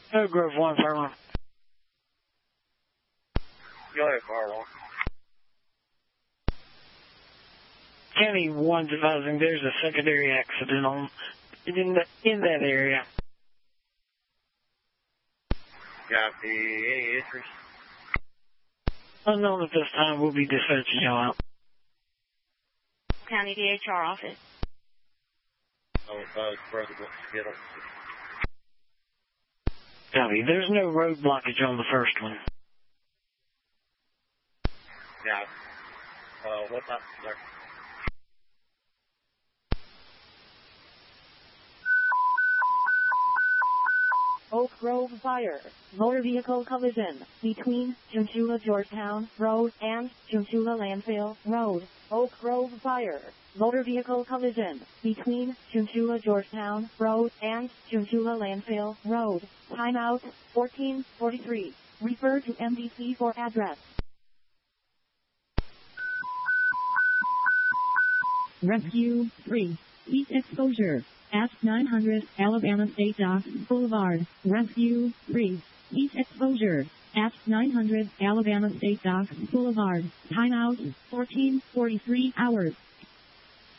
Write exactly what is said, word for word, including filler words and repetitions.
Oak Grove one, fire one. Go ahead, fire one. County one's advising there's a secondary accident on in the, in that area. Copy. Any interest? Unknown at this time. We'll be dispatching y'all out. County D H R office. I'll advise brother wants to get on. Copy. There's no road blockage on the first one. Yeah. Uh, what time, sir? Oak Grove Fire. Motor vehicle collision between Chunchula Georgetown Road and Chunchula Landfill Road. Oak Grove Fire. Motor vehicle collision between Chunchula Georgetown Road and Chunchula Landfill Road. Timeout fourteen forty-three. Refer to M D C for address. Rescue three. Heat exposure. At nine hundred Alabama State Dock Boulevard. Rescue three. Heat exposure. At nine hundred Alabama State Dock Boulevard. Timeout fourteen forty-three hours.